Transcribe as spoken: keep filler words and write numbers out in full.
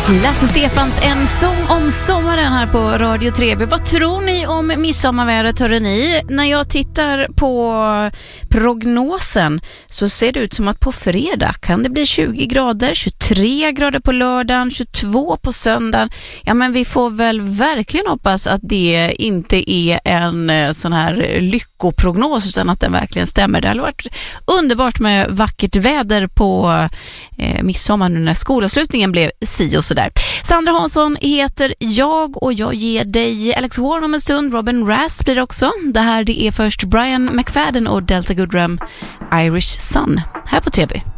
Lasse Stefans, en sång om sommaren här på Radio tre B. Vad tror ni om midsommarvädret, hörde ni? När jag tittar på prognosen så ser det ut som att på fredag kan det bli tjugo grader, tjugotre grader på lördagen, tjugotvå på söndagen. Ja, men vi får väl verkligen hoppas att det inte är en sån här lyckoprognos utan att den verkligen stämmer. Det har varit underbart med vackert väder på eh, midsommar nu när skolavslutningen blev si och så där. Sandra Hansson heter jag och jag ger dig Alex Warren om en stund. Robin Rass blir också. Det här det är först Brian McFadden och Delta Goodrem, Irish Sun, här på tre B.